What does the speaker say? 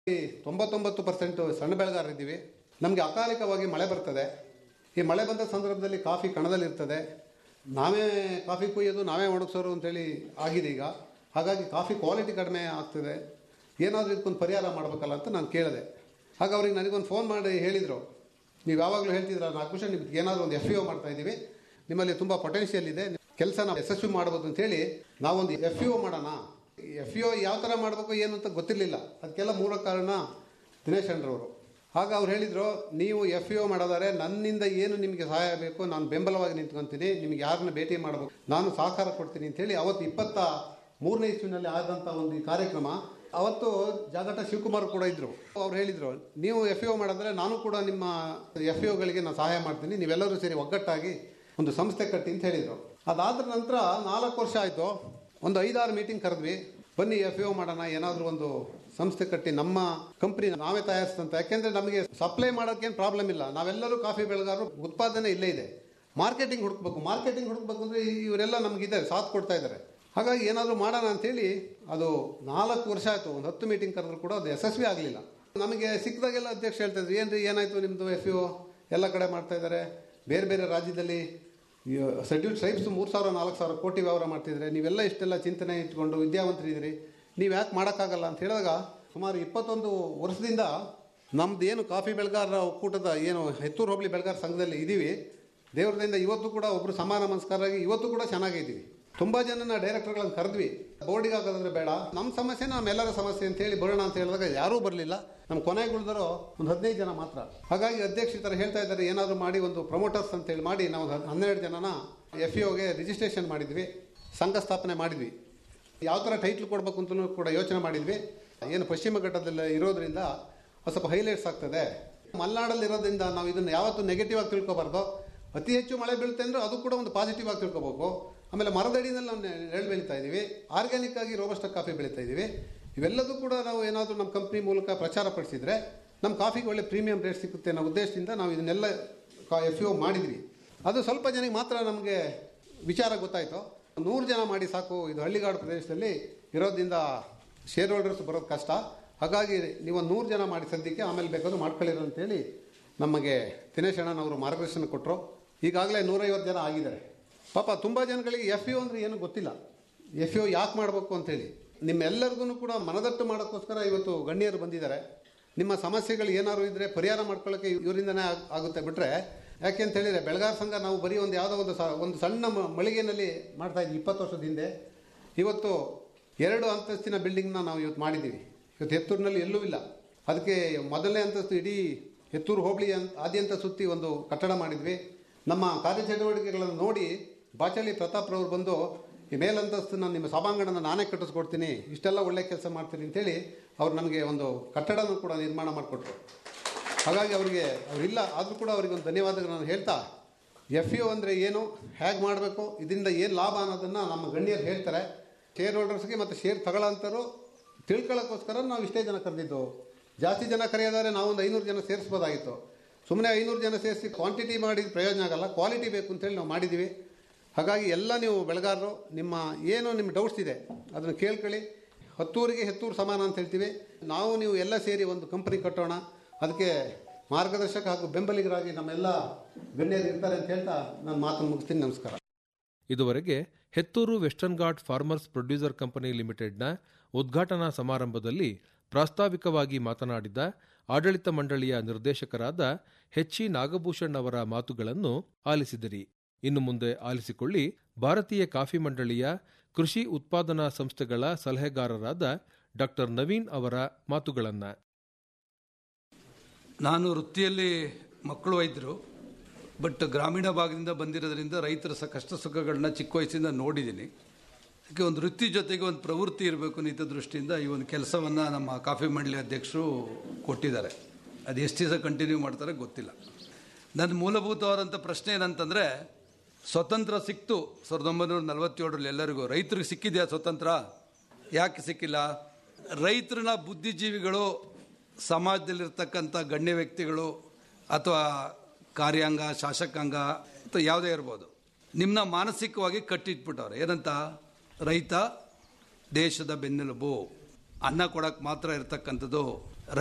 99% ಸಣ್ಣ ಬೆಳೆಗಾರರಿದ್ದೀವಿ. ನಮಗೆ ಅಕಾಲಿಕವಾಗಿ ಮಳೆ ಬರ್ತದೆ. ಈ ಮಳೆ ಬಂದ ಸಂದರ್ಭದಲ್ಲಿ ಕಾಫಿ ಕಣದಲ್ಲಿರ್ತದೆ. ನಾವೇ ಕಾಫಿ ಕುಯ್ಯೋದು, ನಾವೇ ಒಣಗಿಸೋರು ಅಂತೇಳಿ ಆಗಿದೆ ಈಗ. ಹಾಗಾಗಿ ಕಾಫಿ ಕ್ವಾಲಿಟಿ ಕಡಿಮೆ ಆಗ್ತದೆ. ಏನಾದರೂ ಇದಕ್ಕೊಂದು ಪರಿಹಾರ ಮಾಡಬೇಕಲ್ಲ ಅಂತ ನಾನು ಕೇಳಿದೆ. ಆಗ ಅವ್ರಿಗೆ ನನಗೊಂದು ಫೋನ್ ಮಾಡಿ ಹೇಳಿದರು, ನೀವು ಯಾವಾಗಲೂ ಹೇಳ್ತಿದ್ರ ನಾಗಭೂಷಣ್, ನಿಮ್ಗೆ ಏನಾದರೂ ಒಂದು FAO ಮಾಡ್ತಾಯಿದ್ದೀವಿ, ನಿಮ್ಮಲ್ಲಿ ತುಂಬ ಪೊಟೆನ್ಷಿಯಲ್ ಇದೆ, ಕೆಲಸನ ಯಶಸ್ವಿ ಮಾಡ್ಬೋದು ಅಂತೇಳಿ ನಾವೊಂದು FAO ಮಾಡೋಣ. FAO ಯಾವ ಥರ ಮಾಡಬೇಕು ಏನು ಅಂತ ಗೊತ್ತಿರಲಿಲ್ಲ. ಅದಕ್ಕೆಲ್ಲ ಮೂಲ ಕಾರಣ ದಿನೇಶ್ ಅಣ್ಣರವರು. ಆಗ ಅವ್ರು ಹೇಳಿದರು, ನೀವು FAO ಮಾಡೋದಾರೆ ನನ್ನಿಂದ ಏನು ನಿಮಗೆ ಸಹಾಯ ಬೇಕು ನಾನು ಬೆಂಬಲವಾಗಿ ನಿಂತ್ಕೊತೀನಿ, ನಿಮಗೆ ಯಾರನ್ನ ಭೇಟಿ ಮಾಡಬೇಕು ನಾನು ಸಹಕಾರ ಕೊಡ್ತೀನಿ ಅಂತೇಳಿ ಅವತ್ತು 23ನೇ ಇಸ್ವಿನಲ್ಲಿ ಆದಂಥ ಒಂದು ಈ ಕಾರ್ಯಕ್ರಮ. ಅವತ್ತು ಜಾಗಟ ಶಿವಕುಮಾರ್ ಕೂಡ ಇದ್ದರು. ಅವ್ರು ಹೇಳಿದರು, ನೀವು FAO ಮಾಡಿದ್ರೆ ನಾನು ಕೂಡ ನಿಮ್ಮ FAOಗಳಿಗೆ ನಾನು ಸಹಾಯ ಮಾಡ್ತೀನಿ, ನೀವೆಲ್ಲರೂ ಸೇರಿ ಒಗ್ಗಟ್ಟಾಗಿ ಒಂದು ಸಂಸ್ಥೆ ಕಟ್ಟಿ ಅಂತ ಹೇಳಿದರು. ಅದಾದ ನಂತರ 4 ವರ್ಷ ಆಯಿತು. ಒಂದು 5-6 ಮೀಟಿಂಗ್ ಕರೆದ್ವಿ, ಬನ್ನಿ FAO ಮಾಡೋಣ, ಏನಾದರೂ ಒಂದು ಸಂಸ್ಥೆ ಕಟ್ಟಿ ನಮ್ಮ ಕಂಪ್ನಿ ನಾವೇ ತಯಾರಿಸ್ತಂತ. ಯಾಕೆಂದರೆ ನಮಗೆ ಸಪ್ಲೈ ಮಾಡೋಕ್ಕೇನು ಪ್ರಾಬ್ಲಮ್ ಇಲ್ಲ, ನಾವೆಲ್ಲರೂ ಕಾಫಿ ಬೆಳೆಗಾರರು, ಉತ್ಪಾದನೆ ಇಲ್ಲೇ ಇದೆ. ಮಾರ್ಕೆಟಿಂಗ್ ಹುಡುಕ್ಬೇಕು ಅಂದರೆ ಇವರೆಲ್ಲ ನಮಗಿದ್ದಾರೆ, ಸಾಥ್ ಕೊಡ್ತಾ ಇದ್ದಾರೆ. ಹಾಗಾಗಿ ಏನಾದರೂ ಮಾಡೋಣ ಅಂಥೇಳಿ ಅದು 4 ವರ್ಷ ಆಯಿತು. ಒಂದು 10 ಮೀಟಿಂಗ್ ಕರೆದ್ರು ಕೂಡ ಅದು ಯಶಸ್ವಿ ಆಗಲಿಲ್ಲ. ನಮಗೆ ಸಿಕ್ಕಿದಾಗೆಲ್ಲ ಅಧ್ಯಕ್ಷ ಹೇಳ್ತಾಯಿದ್ರು, ಏನ್ರಿ ಏನಾಯಿತು ನಿಮ್ಮದು FAO ಎಲ್ಲ ಕಡೆ ಮಾಡ್ತಾಯಿದ್ದಾರೆ, ಬೇರೆ ಬೇರೆ ರಾಜ್ಯದಲ್ಲಿ ಶೆಡ್ಯೂಲ್ಡ್ ಟ್ರೈಬ್ಸ್ 3,000-4,000 ಕೋಟಿ ವ್ಯವಹಾರ ಮಾಡ್ತಿದ್ದಾರೆ, ನೀವೆಲ್ಲ ಇಷ್ಟೆಲ್ಲ ಚಿಂತನೆ ಇಟ್ಕೊಂಡು ವಿದ್ಯಾವಂತರಿದ್ದೀರಿ, ನೀವು ಯಾಕೆ ಮಾಡೋಕ್ಕಾಗಲ್ಲ ಅಂತ ಹೇಳಿದಾಗ ಸುಮಾರು 21 ವರ್ಷದಿಂದ ನಮ್ಮದು ಏನು ಕಾಫಿ ಬೆಳೆಗಾರರ ಒಕ್ಕೂಟದ ಏನು ಹೆತ್ತೂರು ಹೋಬಳಿ ಬೆಳೆಗಾರ ಸಂಘದಲ್ಲಿ ಇದ್ದೀವಿ, ದೇವರದಿಂದ ಇವತ್ತು ಕೂಡ ಒಬ್ಬರು ಸಮಾನ ಮನಸ್ಕರಾಗಿ ಇವತ್ತು ಕೂಡ ಚೆನ್ನಾಗಿದ್ದೀವಿ. ತುಂಬ ಜನನ ಡೈರೆಕ್ಟರ್ಗಳನ್ನು ಕರೆದ್ವಿ, ಬೋರ್ಡಿಗೆ ಹಾಕೋದಂದ್ರೆ ಬೇಡ, ನಮ್ಮ ಸಮಸ್ಯೆ ನಮ್ಮೆಲ್ಲರ ಸಮಸ್ಯೆ ಅಂತೇಳಿ ಬರೋಣ ಅಂತ ಹೇಳಿದಾಗ ಯಾರೂ ಬರಲಿಲ್ಲ. ನಮ್ಮ ಕೊನೆಗೆ ಉಳಿದರೋ ಒಂದು 15 ಜನ ಮಾತ್ರ. ಹಾಗಾಗಿ ಅಧ್ಯಕ್ಷ ಈ ಥರ ಹೇಳ್ತಾ ಇದ್ದಾರೆ, ಏನಾದರೂ ಮಾಡಿ ಒಂದು ಪ್ರಮೋಟರ್ಸ್ ಅಂತೇಳಿ ಮಾಡಿ ನಾವು 12 ಜನನ FAOಗೆ ರಿಜಿಸ್ಟ್ರೇಷನ್ ಮಾಡಿದ್ವಿ, ಸಂಘ ಸ್ಥಾಪನೆ ಮಾಡಿದ್ವಿ. ಯಾವ ಥರ ಟೈಟ್ಲ್ ಕೊಡಬೇಕು ಅಂತಲೂ ಕೂಡ ಯೋಚನೆ ಮಾಡಿದ್ವಿ. ಏನು ಪಶ್ಚಿಮ ಘಟ್ಟದಲ್ಲಿ ಇರೋದ್ರಿಂದ ಸ್ವಲ್ಪ ಹೈಲೈಟ್ಸ್ ಆಗ್ತದೆ. ಮಲೆನಾಡಲ್ಲಿ ಇರೋದ್ರಿಂದ ನಾವು ಇದನ್ನು ಯಾವತ್ತೂ ನೆಗೆಟಿವ್ ಆಗಿ ತಿಳ್ಕೊಬಾರ್ದು. ಅತಿ ಹೆಚ್ಚು ಮಳೆ ಬೀಳುತ್ತೆ ಅಂದರೆ ಅದು ಕೂಡ ಒಂದು ಪಾಸಿಟಿವ್ ಆಗಿ ತಿಳ್ಕೊಬೇಕು. ಆಮೇಲೆ ಮರದಡಿನಲ್ಲಿ ನಾವು ನೆರಳು ಬೆಳೀತಾ ಇದ್ದೀವಿ, ಆರ್ಗ್ಯಾನಿಕ್ ಆಗಿ ರೋಬಸ್ಟ ಕಾಫಿ ಬೆಳೀತಾ ಇದ್ದೀವಿ. ಇವೆಲ್ಲದೂ ಕೂಡ ನಾವು ಏನಾದರೂ ನಮ್ಮ ಕಂಪ್ನಿ ಮೂಲಕ ಪ್ರಚಾರ ಪಡಿಸಿದರೆ ನಮ್ಮ ಕಾಫಿಗೆ ಒಳ್ಳೆ ಪ್ರೀಮಿಯಂ ರೇಟ್ ಸಿಗುತ್ತೆ ಅನ್ನೋ ಉದ್ದೇಶದಿಂದ ನಾವು ಇದನ್ನೆಲ್ಲ FAO ಮಾಡಿದ್ವಿ. ಅದು ಸ್ವಲ್ಪ ಜನಕ್ಕೆ ಮಾತ್ರ ನಮಗೆ ವಿಚಾರ ಗೊತ್ತಾಯಿತು. 100 ಜನ ಮಾಡಿ ಸಾಕು, ಇದು ಹಳ್ಳಿಗಾಡು ಪ್ರದೇಶದಲ್ಲಿ ಇರೋದ್ರಿಂದ ಶೇರ್ ಹೋಲ್ಡರ್ಸ್ ಬರೋದು ಕಷ್ಟ, ಹಾಗಾಗಿ ನೀವು 100 ಜನ ಮಾಡಿ ಸದ್ಯಕ್ಕೆ, ಆಮೇಲೆ ಬೇಕಾದ್ರೂ ಮಾಡ್ಕೊಳ್ಳಿರೋ ಅಂತೇಳಿ ನಮಗೆ ದಿನೇಶ್ ಅಣ್ಣನವರು ಮಾರ್ಗದರ್ಶನ ಕೊಟ್ಟರು. ಈಗಾಗಲೇ 150 ಜನ ಆಗಿದ್ದಾರೆ. ಪಾಪ ತುಂಬ ಜನಗಳಿಗೆ FAO ಅಂದರೆ ಏನು ಗೊತ್ತಿಲ್ಲ, FAO ಯಾಕೆ ಮಾಡಬೇಕು ಅಂತೇಳಿ. ನಿಮ್ಮೆಲ್ಲರಿಗೂ ಕೂಡ ಮನದಟ್ಟು ಮಾಡೋಕ್ಕೋಸ್ಕರ ಇವತ್ತು ಗಣ್ಯರು ಬಂದಿದ್ದಾರೆ. ನಿಮ್ಮ ಸಮಸ್ಯೆಗಳು ಏನಾದ್ರು ಇದ್ದರೆ ಪರಿಹಾರ ಮಾಡ್ಕೊಳ್ಳೋಕ್ಕೆ ಇವರಿಂದನೇ ಆಗುತ್ತೆ ಬಿಟ್ಟರೆ, ಯಾಕೆ ಅಂತ ಹೇಳಿದರೆ ಬೆಳೆಗಾರ ಸಂಘ ನಾವು ಬರೀ ಒಂದು ಯಾವುದೋ ಒಂದು ಸಣ್ಣ ಮಳಿಗೆಯಲ್ಲಿ ಮಾಡ್ತಾಯಿದ್ವಿ 20 ವರ್ಷದ ಹಿಂದೆ. ಇವತ್ತು 2 ಅಂತಸ್ತಿನ ಬಿಲ್ಡಿಂಗ್ನ ನಾವು ಇವತ್ತು ಮಾಡಿದ್ದೀವಿ. ಇವತ್ತು ಹೆತ್ತೂರಿನಲ್ಲಿ ಎಲ್ಲೂ ಇಲ್ಲ. ಅದಕ್ಕೆ ಮೊದಲನೇ ಅಂತಸ್ತು ಇಡೀ ಹೆತ್ತೂರು ಹೋಬಳಿ ಆದ್ಯಂತ ಸುತ್ತಿ ಒಂದು ಕಟ್ಟಡ ಮಾಡಿದ್ವಿ. ನಮ್ಮ ಕಾರ್ಯಚಟುವಟಿಕೆಗಳನ್ನು ನೋಡಿ ಬಾಚಳ್ಳಿ ಪ್ರತಾಪ್ರವರು ಬಂದು, ಈ ಮೇಲಂತಸ್ತನ್ನ ನಿಮ್ಮ ಸಭಾಂಗಣನ ನಾನೇ ಕಟ್ಟಿಸ್ಕೊಡ್ತೀನಿ, ಇಷ್ಟೆಲ್ಲ ಒಳ್ಳೆ ಕೆಲಸ ಮಾಡ್ತೀನಿ ಅಂತೇಳಿ ಅವ್ರು ನಮಗೆ ಒಂದು ಕಟ್ಟಡನೂ ಕೂಡ ನಿರ್ಮಾಣ ಮಾಡಿಕೊಟ್ರು. ಹಾಗಾಗಿ ಅವರಿಲ್ಲ ಆದರೂ ಕೂಡ ಅವರಿಗೆ ಒಂದು ಧನ್ಯವಾದಗಳನ್ನು ಹೇಳ್ತಾ, FAO ಅಂದರೆ ಏನು, ಹೇಗೆ ಮಾಡಬೇಕು, ಇದರಿಂದ ಏನು ಲಾಭ ಅನ್ನೋದನ್ನು ನಮ್ಮ ಗಣ್ಯರು ಹೇಳ್ತಾರೆ. ಶೇರ್ ಹೋಲ್ಡರ್ಸ್ಗೆ ಮತ್ತು ಶೇರ್ ತಗೊಳ್ಳೋಂಥವ್ರು ತಿಳ್ಕೊಳ್ಳೋಕ್ಕೋಸ್ಕರ ನಾವು ಇಷ್ಟೇ ಜನ ಕರೆದಿದ್ದು. ಜಾಸ್ತಿ ಜನ ಕರೆಯೋದಾದ್ರೆ ನಾವೊಂದು 500 ಜನ ಸೇರಿಸ್ಬೋದಾಗಿತ್ತು. ಸುಮ್ಮನೆ 500 ಜನ ಸೇರಿಸಿ ಕ್ವಾಂಟಿಟಿ ಮಾಡಿದ ಪ್ರಯೋಜನ ಆಗಲ್ಲ, ಕ್ವಾಲಿಟಿ ಬೇಕು ಅಂತೇಳಿ ನಾವು ಮಾಡಿದ್ದೀವಿ. ಹಾಗಾಗಿ ಎಲ್ಲ ನೀವು ಬೆಳೆಗಾರರು ನಿಮ್ಮ ಡೌಟ್ಸ್ ಇದೆ ಅದನ್ನು ಕೇಳ್ಕೊಳ್ಳಿ. ಹತ್ತೂರಿಗೆ ಹೆತ್ತೂರು ಸಮಾನ ಅಂತ ಹೇಳ್ತೀವಿ ನಾವು. ನೀವು ಎಲ್ಲ ಸೇರಿ ಒಂದು ಕಂಪನಿ ಕಟ್ಟೋಣ, ಅದಕ್ಕೆ ಮಾರ್ಗದರ್ಶಕ ಹಾಗೂ ಬೆಂಬಲಿಗರಾಗಿ ನಮ್ಮೆಲ್ಲ ಗಣ್ಯರು ಇರ್ತಾರೆ ಅಂತ ಹೇಳ್ತಾ ನಾನು ಮಾತನ್ನು ಮುಗಿಸ್ತೀನಿ. ನಮಸ್ಕಾರ. ಇದುವರೆಗೆ Hetturu western ghat farmers producer company ಲಿಮಿಟೆಡ್ನ ಉದ್ಘಾಟನಾ ಸಮಾರಂಭದಲ್ಲಿ ಪ್ರಾಸ್ತಾವಿಕವಾಗಿ ಮಾತನಾಡಿದ ಆಡಳಿತ ಮಂಡಳಿಯ ನಿರ್ದೇಶಕರಾದ HC ನಾಗಭೂಷಣ್ ಅವರ ಮಾತುಗಳನ್ನು ಆಲಿಸಿದಿರಿ. ಇನ್ನು ಮುಂದೆ ಆಲಿಸಿಕೊಳ್ಳಿ ಭಾರತೀಯ ಕಾಫಿ ಮಂಡಳಿಯ ಕೃಷಿ ಉತ್ಪಾದನಾ ಸಂಸ್ಥೆಗಳ ಸಲಹೆಗಾರರಾದ ಡಾ ನವೀನ್ ಅವರ ಮಾತುಗಳನ್ನು. ನಾನು ವೃತ್ತಿಯಲ್ಲಿ ಮಕ್ಕಳು ವೈದ್ಯರು, ಬಟ್ ಗ್ರಾಮೀಣ ಭಾಗದಿಂದ ಬಂದಿರೋದ್ರಿಂದ ರೈತರ ಕಷ್ಟ ಸುಖಗಳನ್ನ ಚಿಕ್ಕ ವಯಸ್ಸಿಂದ ನೋಡಿದ್ದೀನಿ. ಅದಕ್ಕೆ ಒಂದು ವೃತ್ತಿ ಜೊತೆಗೆ ಒಂದು ಪ್ರವೃತ್ತಿ ಇರಬೇಕು ಅನ್ನೋ ದೃಷ್ಟಿಯಿಂದ ಈ ಒಂದು ಕೆಲಸವನ್ನು ನಮ್ಮ ಕಾಫಿ ಮಂಡಳಿ ಅಧ್ಯಕ್ಷರು ಕೊಟ್ಟಿದ್ದಾರೆ. ಅದು ಎಷ್ಟು ದಿವಸ ಕಂಟಿನ್ಯೂ ಮಾಡ್ತಾರೆ ಗೊತ್ತಿಲ್ಲ. ನನ್ನ ಮೂಲಭೂತವಾದಂಥ ಪ್ರಶ್ನೆ ಏನಂತಂದರೆ, ಸ್ವತಂತ್ರ ಸಿಕ್ತು 1947 ಎಲ್ಲರಿಗೂ. ರೈತರಿಗೆ ಸಿಕ್ಕಿದೆಯಾ ಸ್ವತಂತ್ರ? ಯಾಕೆ ಸಿಕ್ಕಿಲ್ಲ? ರೈತರನ್ನ ಬುದ್ಧಿಜೀವಿಗಳು, ಸಮಾಜದಲ್ಲಿರ್ತಕ್ಕಂಥ ಗಣ್ಯ ವ್ಯಕ್ತಿಗಳು ಅಥವಾ ಕಾರ್ಯಾಂಗ, ಶಾಸಕಾಂಗ ಅಥವಾ ಯಾವುದೇ ಇರ್ಬೋದು, ನಿಮ್ಮನ್ನ ಮಾನಸಿಕವಾಗಿ ಕಟ್ಟಿಟ್ಬಿಟ್ಟವ್ರೆ. ಏನಂತ? ರೈತ ದೇಶದ ಬೆನ್ನೆಲುಬು, ಅನ್ನ ಕೊಡೋಕ್ಕೆ ಮಾತ್ರ ಇರ್ತಕ್ಕಂಥದ್ದು,